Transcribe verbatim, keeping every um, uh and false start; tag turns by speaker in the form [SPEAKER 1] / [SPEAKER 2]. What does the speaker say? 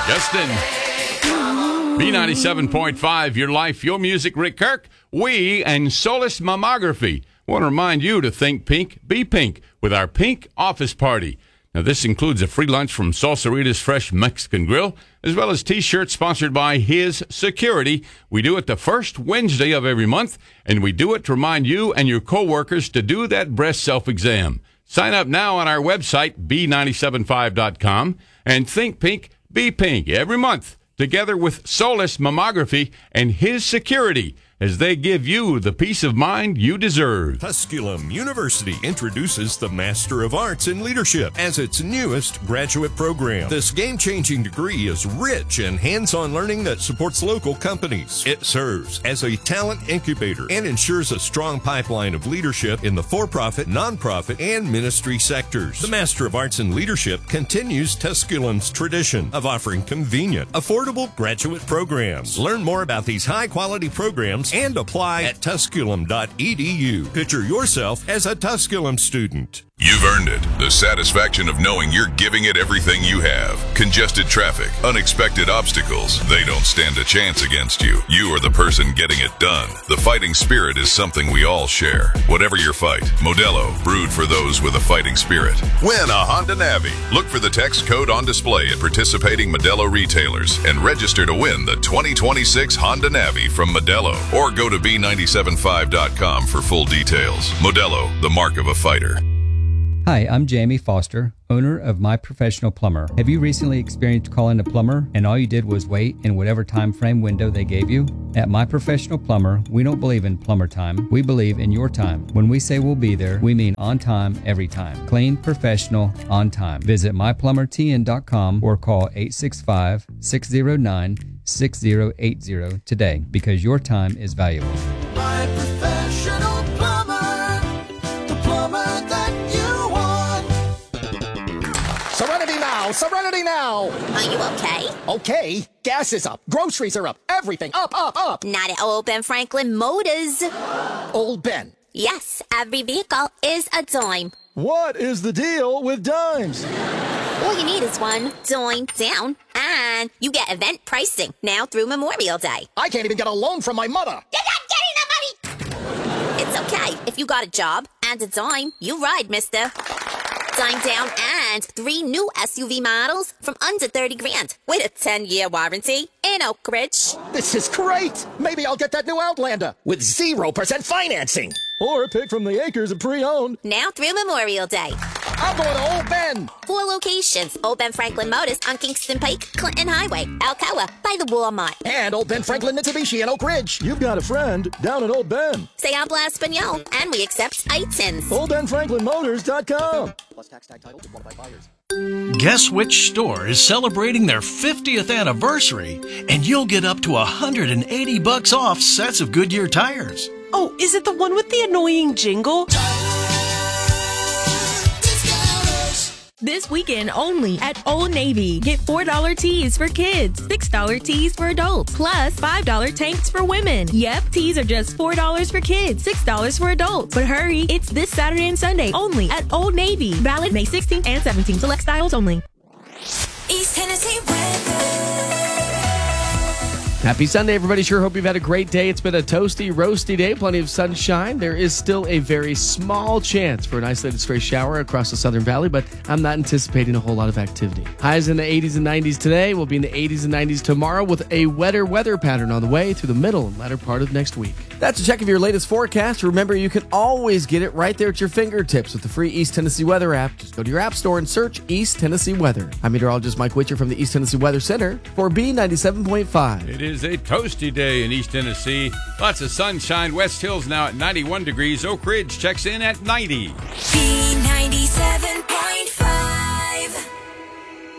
[SPEAKER 1] Justin. B ninety-seven point five, your life, your music. Rick Kirk, we, and Solis Mammography want to remind you to think pink, be pink with our pink office party. Now, this includes a free lunch from Salsarita's Fresh Mexican Grill, as well as T-shirts sponsored by His Security. We do it the first Wednesday of every month, and we do it to remind you and your coworkers to do that breast self-exam. Sign up now on our website, b nine seven five dot com, and think pink, be pink every month, together with Solis Mammography and His Security, as they give you the peace of mind you deserve.
[SPEAKER 2] Tusculum University introduces the Master of Arts in Leadership as its newest graduate program. This game-changing degree is rich in hands-on learning that supports local companies. It serves as a talent incubator and ensures a strong pipeline of leadership in the for-profit, nonprofit, and ministry sectors. The Master of Arts in Leadership continues Tusculum's tradition of offering convenient, affordable graduate programs. Learn more about these high-quality programs and apply at tusculum dot e d u. Picture yourself as a Tusculum student.
[SPEAKER 3] You've earned it. The satisfaction of knowing you're giving it everything you have. Congested traffic, unexpected obstacles, they don't stand a chance against you. You are the person getting it done. The fighting spirit is something we all share. Whatever your fight, Modelo, brewed for those with a fighting spirit. Win a Honda Navi. Look for the text code on display at participating Modelo retailers and register to win the twenty twenty-six Honda Navi from Modelo. Or go to b nine seven five dot com for full details. Modelo, the mark of a fighter.
[SPEAKER 4] Hi, I'm Jamie Foster, owner of My Professional Plumber. Have you recently experienced calling a plumber and all you did was wait in whatever time frame window they gave you? At My Professional Plumber, we don't believe in plumber time. We believe in your time. When we say we'll be there, we mean on time, every time. Clean, professional, on time. Visit my plumber t n dot com or call eight six five, six zero nine, six zero eight zero today because your time is valuable.
[SPEAKER 5] My Professional Plumber, the plumber that you want.
[SPEAKER 6] Serenity now, serenity now.
[SPEAKER 7] Are you okay?
[SPEAKER 6] Okay, gas is up, groceries are up, everything up, up, up.
[SPEAKER 7] Not at Old Ben Franklin Motors.
[SPEAKER 6] Old Ben.
[SPEAKER 7] Yes, every vehicle is a dime.
[SPEAKER 6] What is the deal with dimes?
[SPEAKER 7] All you need is one dime down, and you get event pricing now through Memorial Day.
[SPEAKER 6] I can't even get a loan from my mother.
[SPEAKER 7] You're not getting the money! It's okay. If you got a job and a dime, you ride, mister. Dime down and three new S U V models from under thirty grand with a ten-year warranty in Oak Ridge.
[SPEAKER 6] This is great. Maybe I'll get that new Outlander with zero percent financing. Or pick from the acres of pre-owned.
[SPEAKER 7] Now through Memorial Day.
[SPEAKER 6] I'm going to Old Ben.
[SPEAKER 7] Four locations. Old Ben Franklin Motors on Kingston Pike, Clinton Highway, Alcoa, by the Walmart.
[SPEAKER 6] And Old Ben Franklin Mitsubishi in Oak Ridge. You've got a friend down at Old Ben.
[SPEAKER 7] Say habla Espanol, and we accept I T I Ns.
[SPEAKER 6] old ben franklin motors dot com. Plus tax tag title to qualified buyers.
[SPEAKER 8] Guess which store is celebrating their fiftieth anniversary, and you'll get up to one hundred eighty bucks off sets of Goodyear tires.
[SPEAKER 9] Oh, is it the one with the annoying jingle? This weekend only at Old Navy. Get four dollar tees for kids, six dollar tees for adults, plus five dollar tanks for women. Yep, tees are just four dollars for kids, six dollars for adults. But hurry, it's this Saturday and Sunday only at Old Navy. Valid May sixteenth and seventeenth. Select styles only.
[SPEAKER 5] East Tennessee weather.
[SPEAKER 10] Happy Sunday, everybody. Sure hope you've had a great day. It's been a toasty, roasty day, plenty of sunshine. There is still a very small chance for an isolated stray shower across the Southern Valley, but I'm not anticipating a whole lot of activity. Highs in the eighties and nineties today. We'll be in the eighties and nineties tomorrow with a wetter weather pattern on the way through the middle and latter part of next week. That's a check of your latest forecast. Remember, you can always get it right there at your fingertips with the free East Tennessee Weather app. Just go to your app store and search East Tennessee Weather. I'm meteorologist Mike Witcher from the East Tennessee Weather Center for B ninety-seven point five.
[SPEAKER 1] It is a toasty day in East Tennessee. Lots of sunshine. West Hills now at ninety-one degrees. Oak Ridge checks in at ninety.
[SPEAKER 5] B ninety-seven